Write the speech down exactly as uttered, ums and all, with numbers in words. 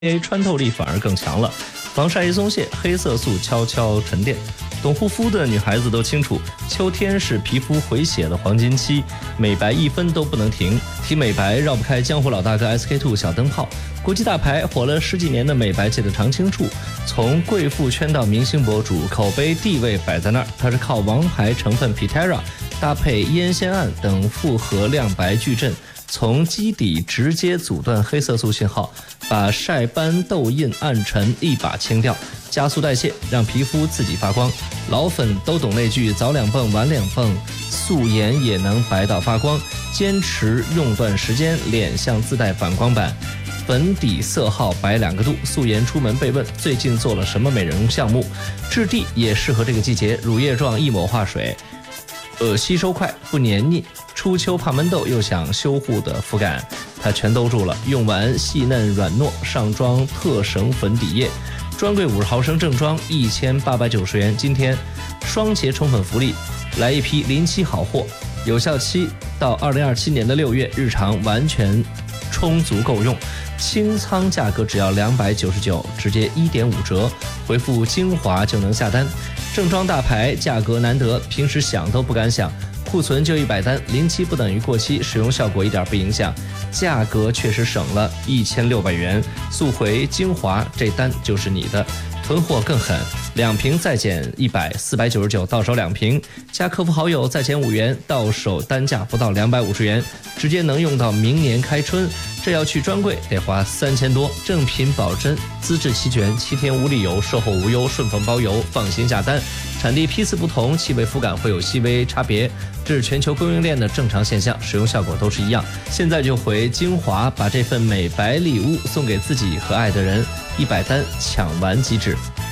A 穿透力反而更强了，防晒一松懈，黑色素悄悄沉淀。懂护肤的女孩子都清楚，秋天是皮肤回血的黄金期，美白一分都不能停。提美白绕不开江湖老大哥 S K two 小灯泡，国际大牌火了十几年的美白界的常青树，从贵妇圈到明星博主，口碑地位摆在那儿。它是靠王牌成分 Pitera 搭配烟酰胺等复合亮白矩阵，从基底直接阻断黑色素信号，把晒斑、痘印、暗沉一把清掉，加速代谢，让皮肤自己发光。老粉都懂那句早两蹦晚两蹦，素颜也能白到发光。坚持用段时间，脸像自带反光板。粉底色号白两个度，素颜出门被问最近做了什么美容项目？质地也适合这个季节，乳液状一抹化水，呃，吸收快不黏腻。初秋怕闷痘又想修护的肤感，它全兜住了。用完细嫩软糯，上妆特省粉底液，专柜五十毫升正装一千八百九十元。今天双节宠粉福利，来一批临期好货，有效期到二零二七年的六月，日常完全充足够用。清仓价格只要两百九十九，直接一点五折，回复精华就能下单。正装大牌，价格难得，平时想都不敢想。库存就一百单，临期不等于过期，使用效果一点不影响，价格确实省了一千六百元。速回精华，这单就是你的。囤货更狠，两瓶再减一百，四百九十九，到手两瓶，加客服好友再减五元，到手单价不到两百五十元，直接能用到明年开春。这要去专柜得花三千多，正品保真，资质齐全，七天无理由，售后无忧，顺丰包邮，放心下单。产地批次不同，气味肤感会有细微差别，这是全球供应链的正常现象，使用效果都是一样。现在就回精华，把这份美白礼物送给自己和爱的人，一百单抢完即止。